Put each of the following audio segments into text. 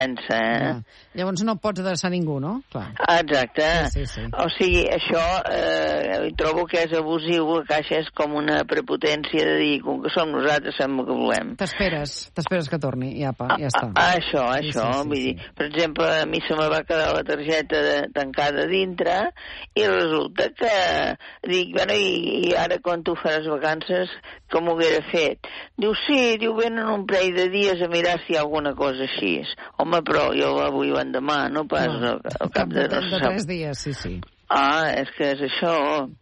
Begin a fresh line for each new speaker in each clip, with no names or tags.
Llavors no pots adreçar ningú, no? Clar.
Exacte.
Sí.
O sigui, això trobo que és abusiu, a Caixa és com una prepotència de dir, com que som nosaltres, fem el que volem.
T'esperes que torni, ja està.
Això. Vull dir, per exemple, a mi se me va quedar la targeta tancada dintre i resulta que dic, bueno, i ara quan tu faràs vacances, com ho haguera fet? Diu, sí, venen un parell de dies a mirar si hi ha alguna cosa així. Home, però jo avui o endemà, no pas al cap de...
De 3 dies, sí.
És que és això.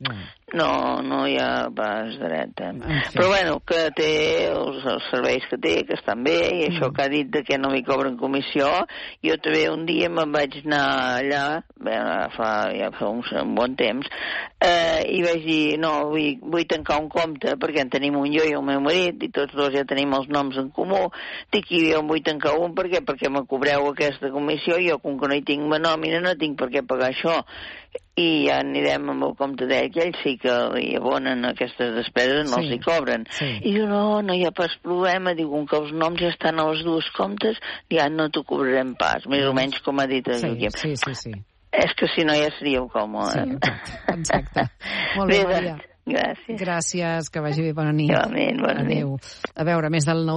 No hi ha pas dreta. Però bueno, que té els serveis que té, que estan bé, i això que ha dit de que no m'hi cobren comissió. Jo també un dia me'n vaig anar allà, ja fa un bon temps, i vaig dir, no, vull tancar un compte, perquè en tenim un jo i el meu marit, i tots dos ja tenim els noms en comú. Dic, jo en vull tancar un, per què? Perquè me cobreu aquesta comissió, i jo, com que no hi tinc nòmina, no tinc per què pagar això. I ja anirem amb el compte d'ell, que ells sí que hi abonen aquestes despeses, no els hi cobren. I diu, no hi ha pas problema, diu, com que els noms ja estan a les dues comptes, ja no t'ho cobrarem pas, més o menys com ha dit el Joaquim.
Sí.
És que si no ja seríeu còmode.
Exacte. Molt bé, Maria.
Gràcies,
que vagi bé, bona nit. Adéu. A veure, més del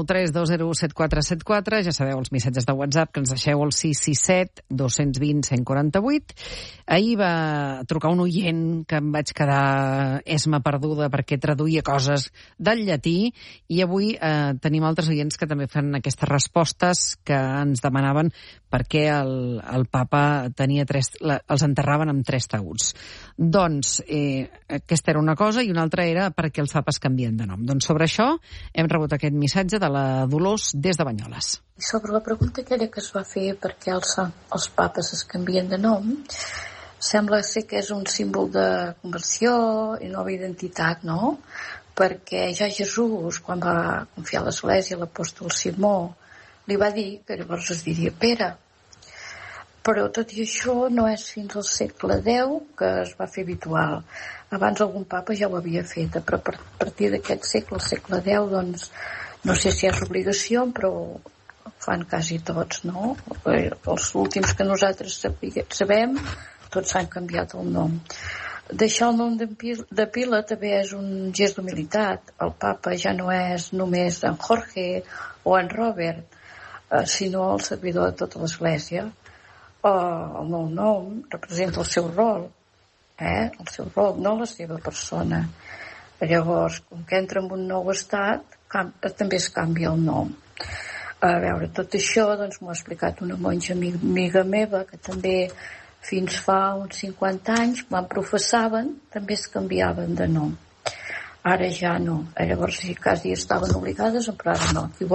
932017474, ja sabeu els missatges de WhatsApp que ens deixeu al 667 220 148. Ahir va trucar un oient que em vaig quedar esma perduda perquè traduïa coses del llatí, i avui tenim altres oients que també fan aquestes respostes que ens demanaven per què el papa tenia els enterraven amb 3 taüts. Doncs aquesta era una cosa, i una altra era perquè els papes canvien de nom. Doncs sobre això hem rebut aquest missatge de la Dolors des de Banyoles.
I sobre la pregunta aquella que es va fer per què els papes es canvien de nom, sembla ser que és un símbol de conversió i nova identitat, no? Perquè ja Jesús, quan va confiar a l'Església, l'apòstol Simó, li va dir que llavors es diria Pere. Però tot i això no és fins al segle X que es va fer habitual. Abans algun papa ja ho havia fet, però a partir d'aquest segle, el segle X, doncs, no sé si és obligació, però ho fan quasi tots, no? Els últims que nosaltres sabem, tots s'han canviat el nom. Deixar el nom de pila també és un gest d'humilitat. El papa ja no és només en Jorge o en Robert, sinó el servidor de tota l'Església. El nou nom representa el seu rol, el seu rol, no la seva persona. Llavors, com que entra en un nou estat, també es canvia el nom. A veure, tot això doncs, m'ho ha explicat una monja amiga meva, que també fins fa uns 50 anys, quan professaven, també es canviaven de nom. Ara ja no. Llavors, si quasi estaven obligades, però ara no. Qui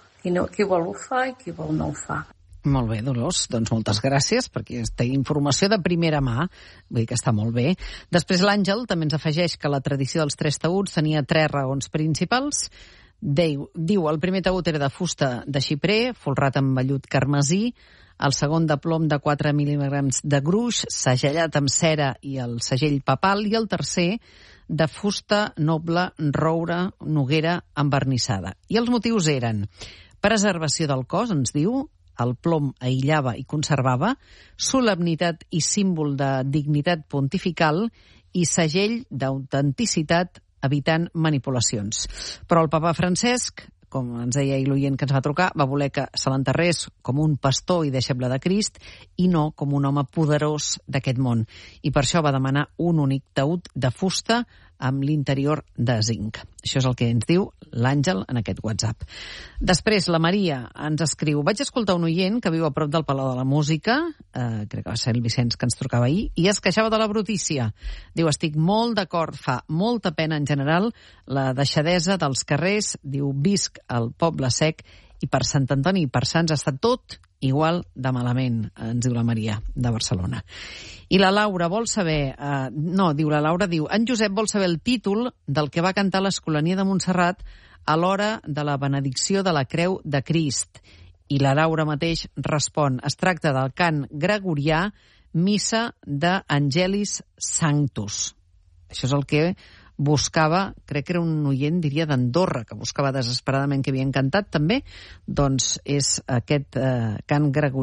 vol ho fa i qui vol no ho fa.
Molt bé, Dolors, doncs moltes gràcies, perquè té informació de primera mà, vull dir que està molt bé. Després l'Àngel també ens afegeix que la tradició dels 3 taüts tenia 3 raons principals. Diu, el primer taüt era de fusta de xiprer, folrat amb vellut carmesí, el segon de plom de 4 mil·lígrams de gruix, segellat amb cera i el segell papal, i el tercer de fusta noble, roure, noguera envernissada. I els motius eren preservació del cos, ens diu, el plom aïllava i conservava, solemnitat i símbol de dignitat pontifical i segell d'autenticitat evitant manipulacions. Però el papa Francesc, com ens deia l'oient que ens va trucar, va voler que se l'enterrés com un pastor i deixeble de Crist i no com un home poderós d'aquest món. I per això va demanar un únic taüt de fusta amb l'interior de zinc. Això és el que ens diu l'Àngel en aquest WhatsApp. Després, la Maria ens escriu: vaig escoltar un oient que viu a prop del Palau de la Música, crec que va ser el Vicenç que ens trucava ahir, i es queixava de la brutícia. Diu, estic molt d'acord, fa molta pena en general la deixadesa dels carrers, diu, visc al poble sec i per Sant Antoni i per Sants està tot igual de malament, ens diu la Maria, de Barcelona. I la Laura vol saber... la Laura diu, en Josep vol saber el títol del que va cantar l'Escolania de Montserrat a l'hora de la benedicció de la Creu de Crist. I la Laura mateix respon, es tracta del cant gregorià Missa de Angelis Sanctus. Això és el que buscava, crec que era un oient, diria, d'Andorra, que buscava desesperadament que havien cantat també, doncs és aquest cant gregorià